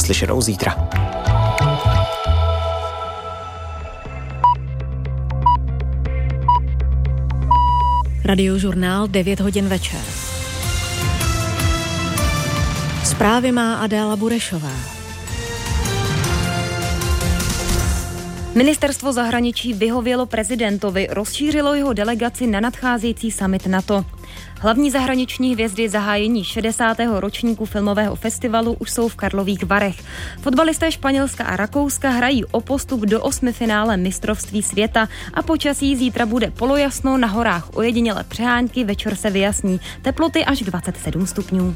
Naslyšenou zítra. Radiožurnál 9 hodin večer. Zprávy má Adéla Burešová. Ministerstvo zahraničí vyhovělo prezidentovi, rozšířilo jeho delegaci na nadcházející summit NATO. Hlavní zahraniční hvězdy zahájení 60. ročníku filmového festivalu už jsou v Karlových Varech. Fotbalisté Španělska a Rakouska hrají o postup do 8. finále mistrovství světa a počasí zítra bude polojasno, na horách ojedinělé přehánky, večer se vyjasní, teploty až 27 stupňů.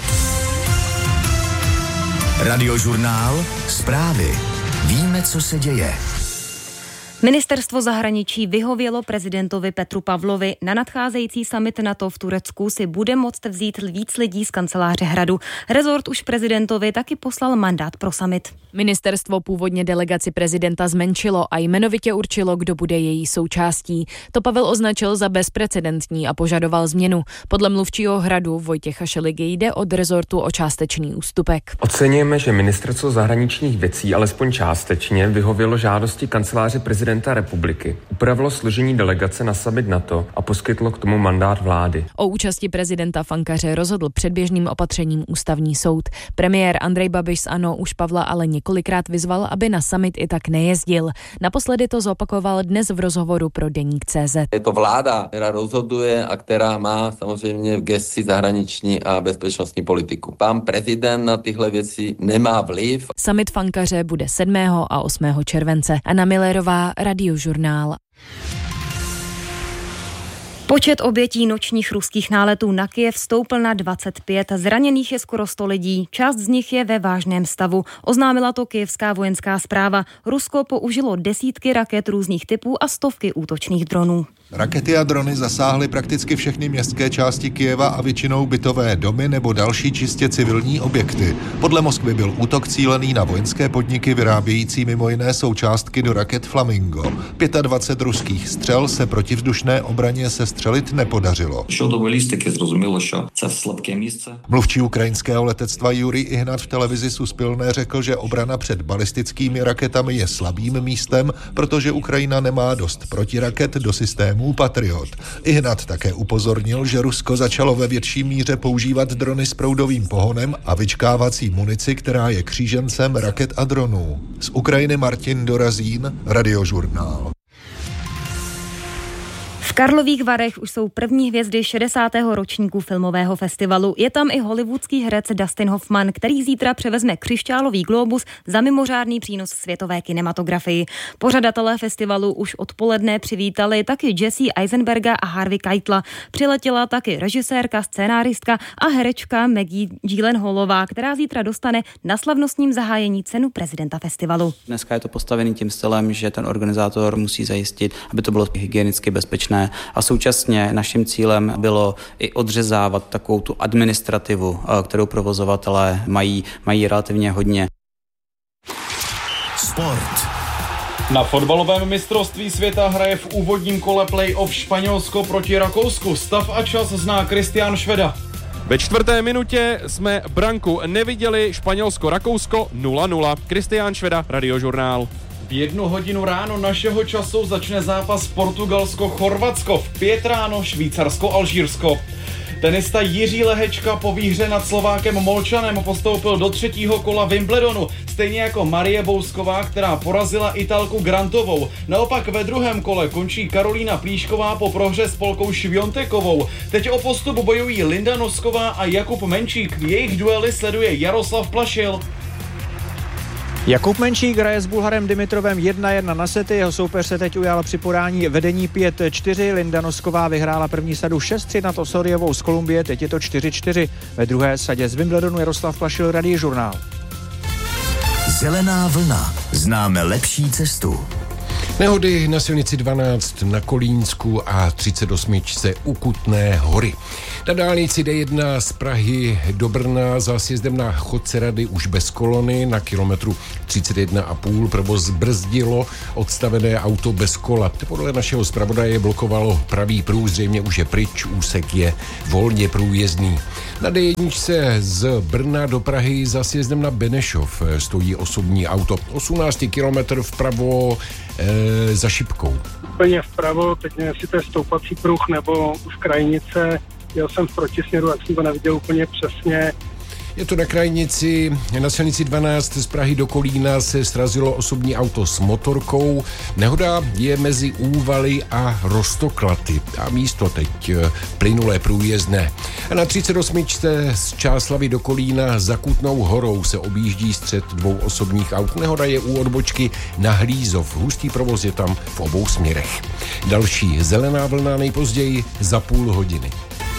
Radiožurnál, zprávy. Víme, co se děje. Ministerstvo zahraničí vyhovělo prezidentovi Petru Pavlovi. Na nadcházející summit NATO v Turecku si bude moct vzít víc lidí z kanceláře Hradu. Rezort už prezidentovi taky poslal mandát pro summit. Ministerstvo původně delegaci prezidenta zmenšilo a jmenovitě určilo, kdo bude její součástí. To Pavel označil za bezprecedentní a požadoval změnu. Podle mluvčího Hradu Vojtěcha Šeligy jde od rezortu o částečný ústupek. Oceňujeme, že Ministerstvo zahraničních věcí alespoň částečně vyhovělo žádosti kanceláře prezidenta republiky, upravilo složení delegace na summit NATO a poskytlo k tomu mandát vlády. O účasti prezidenta v Ankaře rozhodl předběžným opatřením ústavní soud. Premiér Andrej Babiš z ANO už Pavla ale několikrát vyzval, aby na summit i tak nejezdil. Naposledy to zopakoval dnes v rozhovoru pro Deník.cz. Je to vláda, která rozhoduje a která má samozřejmě v gesci zahraniční a bezpečnostní politiku. Pan prezident na tyhle věci nemá vliv. Summit v Ankaře bude 7. a 8. července. Anna Millerová, Radiožurnál. Počet obětí nočních ruských náletů na Kyjev stoupl na 25. Zraněných je skoro 100 lidí. Část z nich je ve vážném stavu. Oznámila to kyjevská vojenská správa. Rusko použilo desítky raket různých typů a stovky útočných dronů. Rakety a drony zasáhly prakticky všechny městské části Kyjeva a většinou bytové domy nebo další čistě civilní objekty. Podle Moskvy byl útok cílený na vojenské podniky vyrábějící mimo jiné součástky do raket Flamingo. 25 ruských střel se protivzdušné obraně sestřelit nepodařilo. Mluvčí ukrajinského letectva Jurij Ihnat v televizi Suspilné řekl, že obrana před balistickými raketami je slabým místem, protože Ukrajina nemá dost protiraket do systému Patriot. Ihnat také upozornil, že Rusko začalo ve větší míře používat drony s proudovým pohonem a vyčkávací munici, která je křížencem raket a dronů. Z Ukrajiny Martin Dorazín, Radiožurnál. V Karlových Varech už jsou první hvězdy 60. ročníku filmového festivalu. Je tam i hollywoodský herec Dustin Hoffman, který zítra převezme křišťálový glóbus za mimořádný přínos světové kinematografii. Pořadatelé festivalu už odpoledne přivítali taky Jesse Eisenberga a Harvey Keitela. Přiletěla taky režisérka, scénáristka a herečka Maggie Gyllenhaalová, která zítra dostane na slavnostním zahájení cenu prezidenta festivalu. Dneska je to postavený tím stylem, že ten organizátor musí zajistit, aby to bylo hygienicky bezpečné. A současně naším cílem bylo i odřezávat takovou tu administrativu, kterou provozovatelé mají relativně hodně. Sport. Na fotbalovém mistrovství světa hraje v úvodním kole play-off Španělsko proti Rakousku. Stav a čas zná Kristián Šveda. Ve 4. minutě jsme branku neviděli, Španělsko-Rakousko 0-0. Kristián Šveda, Radiožurnál. V 1 hodinu ráno našeho času začne zápas Portugalsko-Chorvatsko, v 5 ráno Švýcarsko-Alžírsko. Tenista Jiří Lehečka po výhře nad Slovákem Molčanem postoupil do 3. kola Wimbledonu, stejně jako Marie Bousková, která porazila Italku Grantovou. Naopak ve 2. kole končí Karolína Plíšková po prohře s Polkou Šviontekovou. Teď o postup bojují Linda Nosková a Jakub Menčík. Jejich duely sleduje Jaroslav Plašil. Jakub Menčík hraje s Bulharem Dimitrovem 1-1 na sety, jeho soupeř se teď ujal při podání vedení 5-4, Linda Nosková vyhrála první sadu 6-3 nad Osoriovou z Kolumbie, teď je to 4-4. Ve druhé sadě z Wimbledonu Jaroslav Plašil, Radiožurnál. Zelená vlna. Známe lepší cestu. Nehody na silnici 12 na Kolínsku a 38 u Kutné Hory. Na dálnici D1 z Prahy do Brna za sjezdem na Chodce Rady už bez kolony na kilometru 31,5 provoz brzdilo odstavené auto bez kola. Podle našeho zpravodaje blokovalo pravý pruh, zřejmě už je pryč, úsek je volně průjezdný. Na D1 z Brna do Prahy za sjezdem na Benešov stojí osobní auto. 18 kilometr vpravo za Šipkou. Úplně vpravo, teď nevím, jestli to je stoupací pruh nebo už krajnice. Jel jsem v protisměru, jak jsem to neviděl úplně přesně. Je to na krajnici, na silnici 12 z Prahy do Kolína se srazilo osobní auto s motorkou. Nehoda je mezi Úvaly a Roztoklaty a místo teď plynulé průjezdné. A na 38 z Čáslavy do Kolína za Kutnou Horou se objíždí střet dvou osobních aut. Nehoda je u odbočky na Hlízov. Hustý provoz je tam v obou směrech. Další zelená vlna nejpozději za půl hodiny.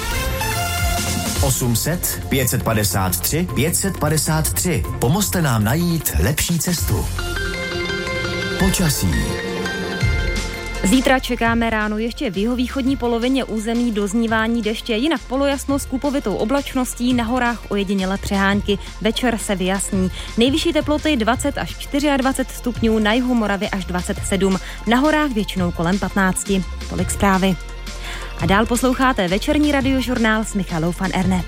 800 553 553. Pomozte nám najít lepší cestu. Počasí. Zítra čekáme ráno ještě v jihovýchodní polovině území doznívání deště, jinak polojasno s kupovitou oblačností, na horách ojedinělé přehánky. Večer se vyjasní. Nejvyšší teploty 20 až 24 stupňů, na jihu Moravy až 27, na horách většinou kolem 15. Tolik zprávy. A dál posloucháte večerní radiožurnál s Michalou van Erne.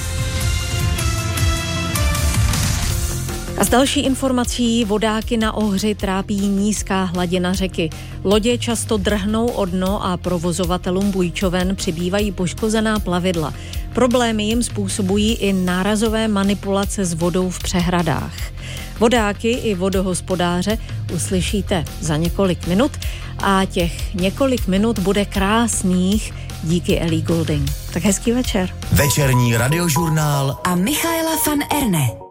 A z další informací vodáky na Ohři trápí nízká hladina řeky. Lodě často drhnou o dno a provozovatelům bujčoven přibývají poškozená plavidla. Problémy jim způsobují i nárazové manipulace s vodou v přehradách. Vodáky i vodohospodáře uslyšíte za několik minut a těch několik minut bude krásných díky Ellie Goulding. Tak hezký večer. Večerní radiožurnál a Michaela van Erne.